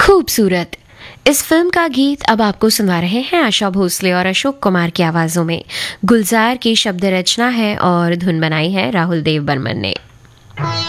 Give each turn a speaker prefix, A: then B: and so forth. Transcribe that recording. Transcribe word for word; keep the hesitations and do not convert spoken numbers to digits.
A: खूबसूरत। इस फिल्म का गीत अब आपको सुना रहे हैं आशा भोसले और अशोक कुमार की आवाजों में। गुलजार की शब्द रचना है और धुन बनाई है राहुल देव बर्मन ने।